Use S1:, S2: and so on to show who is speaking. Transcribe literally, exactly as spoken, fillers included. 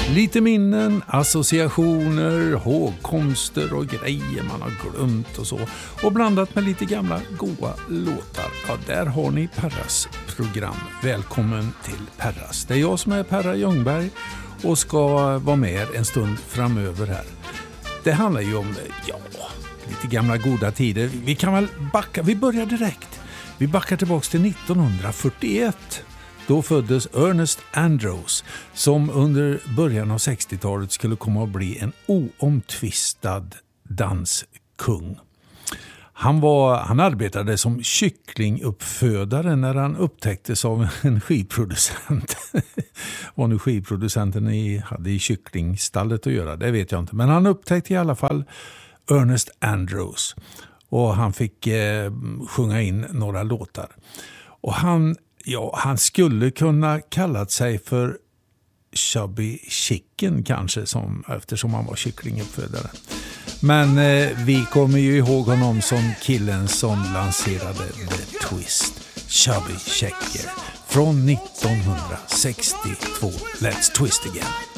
S1: Lite minnen, associationer, hågkomster och grejer man har glömt och så. Och blandat med lite gamla goa låtar. Ja, där har ni Perras program. Välkommen till Perras. Det är jag som är Perra Ljungberg och ska vara med en stund framöver här. Det handlar ju om, ja, lite gamla goda tider. Vi kan väl backa, vi börjar direkt. Vi backar tillbaka till nittonhundrafyrtioett. Då föddes Ernest Andrews som under början av sextiotalet skulle komma att bli en oomtvistad danskung. Han, var, han arbetade som kycklinguppfödare när han upptäcktes av en skivproducent. Vad nu skivproducenten i, hade i kycklingstallet att göra, det vet jag inte. Men han upptäckte i alla fall Ernest Andrews och han fick eh, sjunga in några låtar. Och han Ja, han skulle kunna kallat sig för Chubby Chicken kanske, som, eftersom han var kycklinguppfödare. Men eh, vi kommer ju ihåg honom som killen som lanserade The Twist, Chubby Checker, från nittonhundrasextiotvå. Let's twist again.